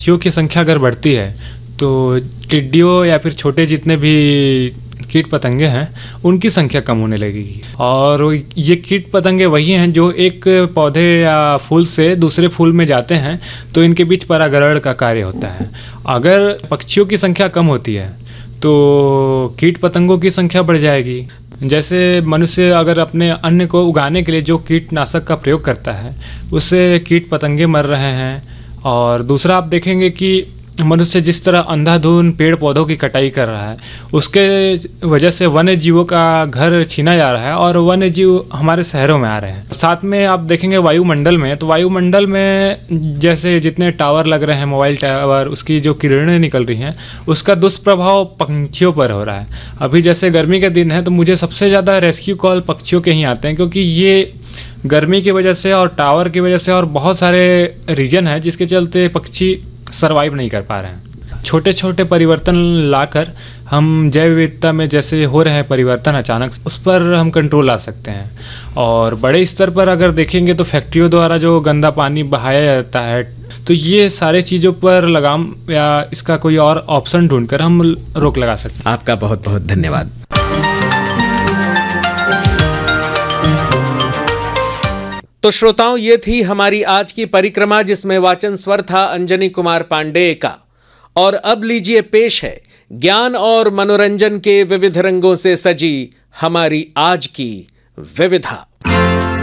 पक्षियों की संख्या अगर बढ़ती है तो टिड्डियों या फिर छोटे जितने भी कीट पतंगे हैं उनकी संख्या कम होने लगेगी। और ये कीट पतंगे वही हैं जो एक पौधे या फूल से दूसरे फूल में जाते हैं तो इनके बीच परागण का कार्य होता है। अगर पक्षियों की संख्या कम होती है तो कीट पतंगों की संख्या बढ़ जाएगी। जैसे मनुष्य अगर अपने अन्न को उगाने के लिए जो कीटनाशक का प्रयोग करता है उससे कीट पतंगे मर रहे हैं। और दूसरा आप देखेंगे कि मनुष्य जिस तरह अंधाधुंध पेड़ पौधों की कटाई कर रहा है उसके वजह से वन्य जीवों का घर छीना जा रहा है और वन्य जीव हमारे शहरों में आ रहे हैं। साथ में आप देखेंगे वायुमंडल में, तो वायुमंडल में जैसे जितने टावर लग रहे हैं, मोबाइल टावर, उसकी जो किरणें निकल रही हैं उसका दुष्प्रभाव पक्षियों पर हो रहा है। अभी जैसे गर्मी के दिन है तो मुझे सबसे ज़्यादा रेस्क्यू कॉल पक्षियों के ही आते हैं, क्योंकि ये गर्मी की वजह से और टावर की वजह से और बहुत सारे रीजन हैं जिसके चलते पक्षी सरवाइव नहीं कर पा रहे हैं। छोटे छोटे परिवर्तन लाकर हम जैव विविधता में जैसे हो रहे हैं परिवर्तन अचानक, उस पर हम कंट्रोल ला सकते हैं। और बड़े स्तर पर अगर देखेंगे तो फैक्ट्रियों द्वारा जो गंदा पानी बहाया जाता है, तो ये सारे चीज़ों पर लगाम या इसका कोई और ऑप्शन ढूंढकर हम रोक लगा सकते हैं। आपका बहुत बहुत धन्यवाद। तो श्रोताओं, ये थी हमारी आज की परिक्रमा जिसमें वाचन स्वर था अंजनी कुमार पांडेय का। और अब लीजिए पेश है ज्ञान और मनोरंजन के विविध रंगों से सजी हमारी आज की विविधा।